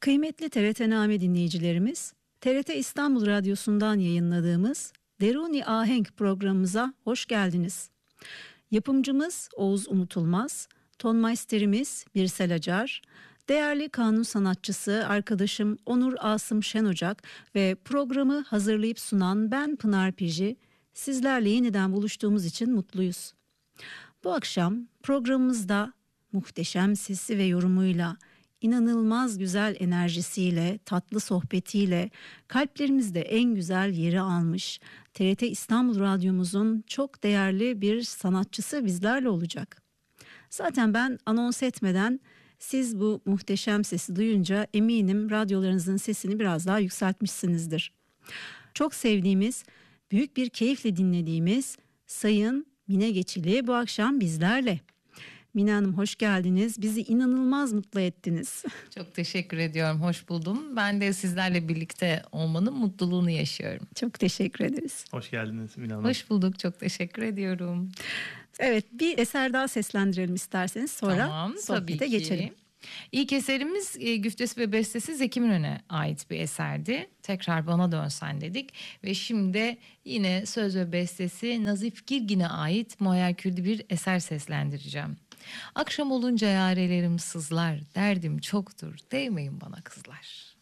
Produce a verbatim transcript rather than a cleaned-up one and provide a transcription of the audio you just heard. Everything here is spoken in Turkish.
Kıymetli T R T Name dinleyicilerimiz, T R T İstanbul Radyosu'ndan yayınladığımız Deruni Ahenk programımıza hoş geldiniz. Yapımcımız Oğuz Unutulmaz, tonmeisterimiz Birsel Acar, değerli kanun sanatçısı arkadaşım Onur Asım Şenocak ve programı hazırlayıp sunan ben Pınar Piji, sizlerle yeniden buluştuğumuz için mutluyuz. Bu akşam programımızda muhteşem sesi ve yorumuyla, inanılmaz güzel enerjisiyle, tatlı sohbetiyle kalplerimizde en güzel yeri almış T R T İstanbul Radyomuzun çok değerli bir sanatçısı bizlerle olacak. Zaten ben anons etmeden siz bu muhteşem sesi duyunca eminim radyolarınızın sesini biraz daha yükseltmişsinizdir. Çok sevdiğimiz, büyük bir keyifle dinlediğimiz Sayın Mine Geçili bu akşam bizlerle. Mine Hanım hoş geldiniz. Bizi inanılmaz mutlu ettiniz. Çok teşekkür ediyorum. Hoş buldum. Ben de sizlerle birlikte olmanın mutluluğunu yaşıyorum. Çok teşekkür ederiz. Hoş geldiniz Mine Hanım. Hoş bulduk. Çok teşekkür ediyorum. Evet, bir eser daha seslendirelim isterseniz. Sonra tamam, sohbete geçelim. İlk eserimiz e, güftesi ve bestesi Zeki Müren'e ait bir eserdi. Tekrar Bana Dönsen dedik. Ve şimdi yine söz ve bestesi Nazif Girgin'e ait muhayyerkülli bir eser seslendireceğim. Akşam olunca yarelerim sızlar, derdim çoktur, değmeyin bana kızlar.